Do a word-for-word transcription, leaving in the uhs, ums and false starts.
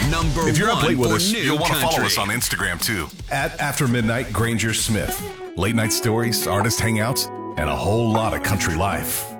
Number If you're up one late with for us, new you'll want to follow country. us on Instagram too. At After Midnight Granger Smith. Late night stories, artist hangouts, and a whole lot of country life.